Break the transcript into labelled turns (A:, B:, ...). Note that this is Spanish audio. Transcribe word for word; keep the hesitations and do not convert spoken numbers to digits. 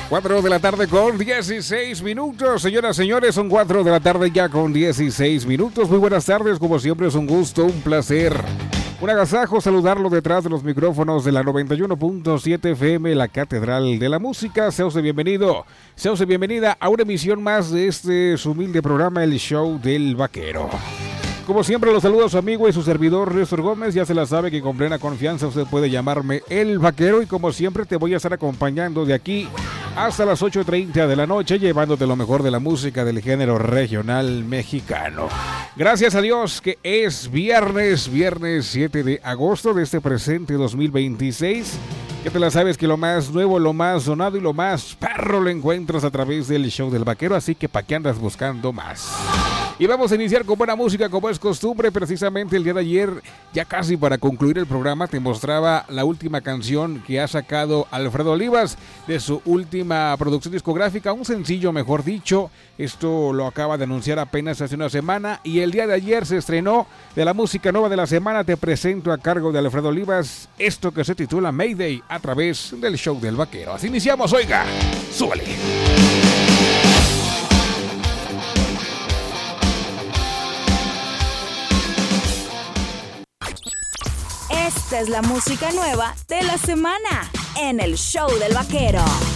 A: cuatro de la tarde con dieciséis minutos. Señoras, señores, son cuatro de la tarde ya con dieciséis minutos. Muy buenas tardes, como siempre es un gusto, un placer, un agasajo saludarlo detrás de los micrófonos de la noventa y uno punto siete F M, la Catedral de la Música. Sea usted bienvenido, sea usted bienvenida a una emisión más de este su humilde programa, El Show del Vaquero. Como siempre, los saluda su amigo y su servidor, Néstor Gómez. Ya se la sabe que con plena confianza usted puede llamarme El Vaquero. Y como siempre, te voy a estar acompañando de aquí hasta las ocho treinta de la noche, llevándote lo mejor de la música del género regional mexicano. Gracias a Dios que es viernes, viernes siete de agosto de este presente dos mil veintiséis. Que te la sabes que lo más nuevo, lo más sonado y lo más perro lo encuentras a través del Show del Vaquero. Así que ¿pa' qué andas buscando más? Y vamos a iniciar con buena música como es costumbre. Precisamente el día de ayer, ya casi para concluir el programa, te mostraba la última canción que ha sacado Alfredo Olivas de su última producción discográfica, un sencillo mejor dicho. Esto lo acaba de anunciar apenas hace una semana y el día de ayer se estrenó de la música nueva de la semana. Te presento a cargo de Alfredo Olivas esto que se titula Mayday a través del Show del Vaquero. Así iniciamos, oiga, súbale.
B: Esta es la música nueva de la semana en el Show del Vaquero.